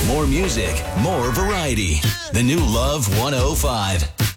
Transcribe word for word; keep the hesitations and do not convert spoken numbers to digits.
More music, more variety. The new Love one oh five.